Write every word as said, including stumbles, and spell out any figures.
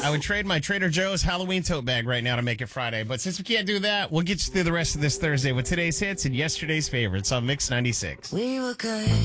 I would trade my Trader Joe's Halloween tote bag right now to make it Friday. But since we can't do that, we'll get you through the rest of this Thursday with today's hits and yesterday's favorites on Mix ninety-six. We were good.